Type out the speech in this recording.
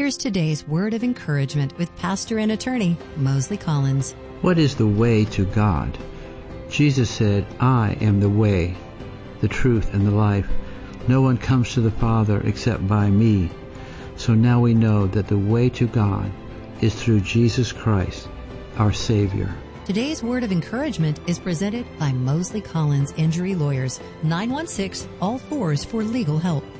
Here's today's word of encouragement with pastor and attorney Mosley Collins. What is the way to God? Jesus said, "I am the way, the truth, and the life. No one comes to the Father except by me." So now we know that the way to God is through Jesus Christ, our Savior. Today's word of encouragement is presented by Mosley Collins Injury Lawyers, 916 All Fours for legal help.